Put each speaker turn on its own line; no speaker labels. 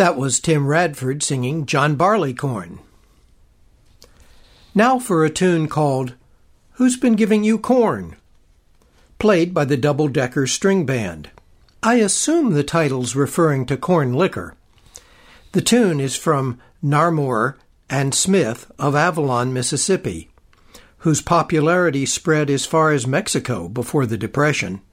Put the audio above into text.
That was Tim Radford singing John Barleycorn. Now for a tune called Who's Been Giving You Corn? Played by the Double Decker String Band. I assume the title's referring to corn liquor. The tune is from Narmore and Smith of Avalon, Mississippi, whose popularity spread as far as Mexico before the Depression.